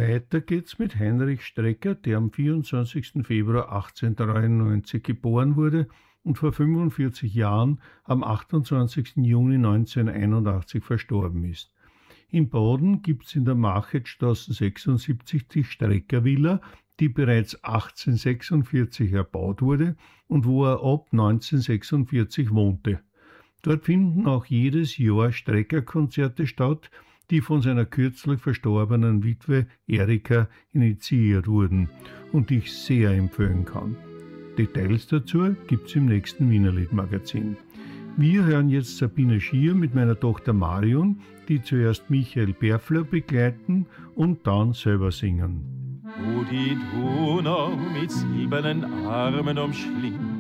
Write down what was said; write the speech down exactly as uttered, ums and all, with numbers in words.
Weiter geht's mit Heinrich Strecker, der am vierundzwanzigsten Februar achtzehnhundertdreiundneunzig geboren wurde und vor fünfundvierzig Jahren am achtundzwanzigsten Juni neunzehnhunderteinundachtzig verstorben ist. In Baden gibt's in der Machetstraße sechsundsiebzig die Strecker-Villa, die bereits achtzehnhundertsechsundvierzig erbaut wurde und wo er ab neunzehnhundertsechsundvierzig wohnte. Dort finden auch jedes Jahr Strecker-Konzerte statt, die von seiner kürzlich verstorbenen Witwe Erika initiiert wurden und die ich sehr empfehlen kann. Details dazu gibt's im nächsten Wienerlied-Magazin. Wir hören jetzt Sabine Schier mit meiner Tochter Marion, die zuerst Michael Berfler begleiten und dann selber singen. Wo die Donau mit silbernen Armen umschlingt